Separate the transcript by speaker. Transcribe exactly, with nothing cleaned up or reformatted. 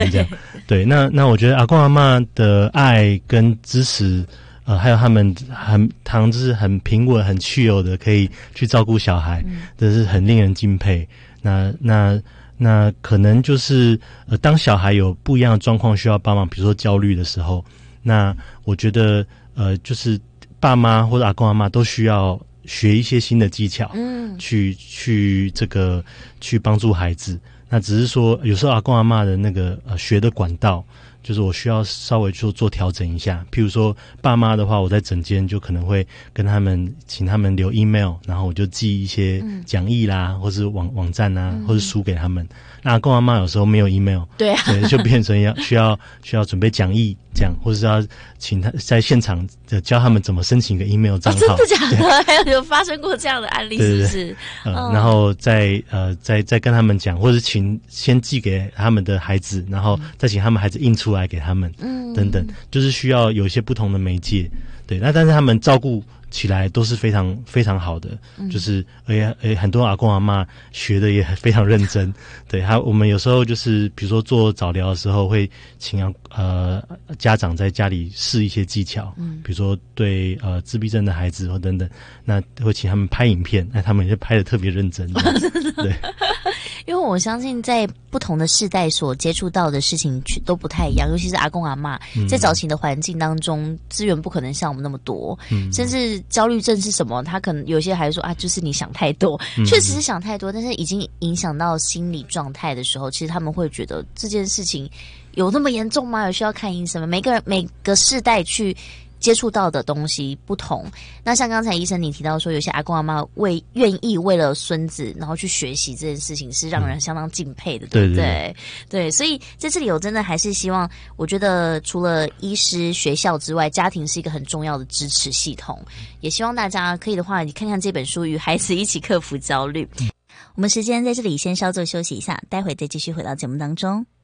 Speaker 1: 这样。对，那那我觉得阿公阿嬷的爱跟支持，呃，还有他们很常就是很平稳、很chill的，可以去照顾小孩，嗯、这是很令人敬佩。那那那可能就是呃，当小孩有不一样的状况需要帮忙，比如说焦虑的时候，那我觉得呃，就是爸妈或者阿公阿嬷都需要学一些新的技巧，嗯，去去这个去帮助孩子。那只是说，有时候阿公阿嬷的那个呃学的管道，就是我需要稍微做做调整一下。譬如说，爸妈的话，我在诊间就可能会跟他们请他们留 email， 然后我就寄一些讲义啦，嗯、或是网网站啊，嗯、或是书给他们。那阿公阿嬷有时候没有 email， 对啊，对，就变成要需要需要准备讲义这样，或是要请他在现场的教他们怎么申请一个 email 账号。
Speaker 2: 哦、真的假的？还有有发生过这样的案例，是不是？对对对
Speaker 1: 呃嗯、然后再呃再再跟他们讲，或者请先寄给他们的孩子，然后再请他们孩子印出来给他们，嗯，等等，就是需要有一些不同的媒介。对，那但是他们照顾起来都是非常非常好的，嗯、就是而且而且很多阿公阿嬷学的也非常认真。对，还我们有时候就是比如说做早疗的时候，会请呃家长在家里试一些技巧，嗯，比如说对呃自闭症的孩子或等等，那会请他们拍影片，那他们也拍得特别认真。对，
Speaker 2: 因为我相信在不同的世代所接触到的事情都不太一样，尤其是阿公阿嬷，嗯、在早期的环境当中，资源不可能像我们那么多，嗯、甚至焦虑症是什么，他可能有些还是说啊，就是你想太多，嗯、确实是想太多，但是已经影响到心理状态的时候，其实他们会觉得这件事情有那么严重吗？有需要看医生吗？每个人每个世代去接触到的东西不同。那像刚才医生你提到说，有些阿公阿嬷为愿意为了孙子然后去学习这件事情，是让人相当敬佩的，嗯、对不对？对，对，所以在这里我真的还是希望，我觉得除了医师、学校之外，家庭是一个很重要的支持系统。也希望大家可以的话，你看看这本书《与孩子一起克服焦虑》。我们时间在这里先稍作休息一下，待会再继续回到节目当中。